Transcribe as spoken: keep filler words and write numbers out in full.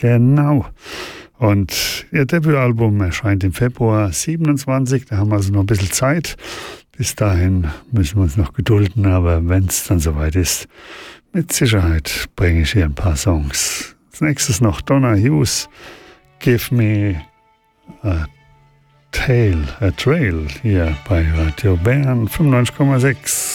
Genau. Und ihr Debütalbum erscheint im Februar siebenundzwanzig. Da haben wir also noch ein bisschen Zeit. Bis dahin müssen wir uns noch gedulden. Aber wenn es dann soweit ist, mit Sicherheit bringe ich hier ein paar Songs. Als nächstes noch Donna Hughes. Give me a Trail, a Trail hier bei Radio Bern fünfundneunzig Komma sechs.